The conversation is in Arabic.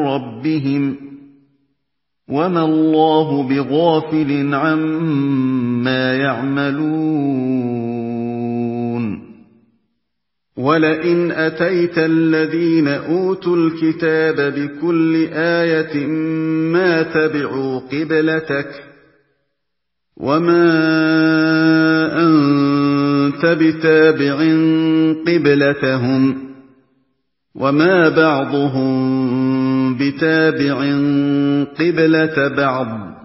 رَبِّهِمْ وَمَا اللَّهُ بِغَافِلٍ عَمَّا يَعْمَلُونَ وَلَئِنْ أَتَيْتَ الَّذِينَ أُوتُوا الْكِتَابَ بِكُلِّ آيَةٍ مَا تَبِعُوا قِبْلَتَكَ وَمَا أَنتَ بِتَابِعٍ قِبْلَتَهُمْ وَمَا بَعْضُهُم بِتَابِعٍ قِبْلَةَ بَعْضٍ